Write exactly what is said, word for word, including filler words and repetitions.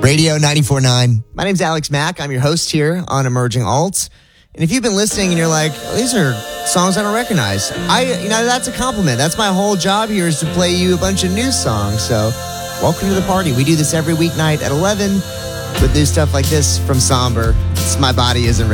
Radio ninety-four point nine. My name's Alex Mack. I'm your host here on Emerging Alt. And if you've been listening and you're like, oh, these are songs I don't recognize, I, you know, that's a compliment. That's my whole job here, is to play you a bunch of new songs. So welcome to the party. We do this every weeknight at eleven with new stuff like this from Somber. It's My Body Isn't Ready.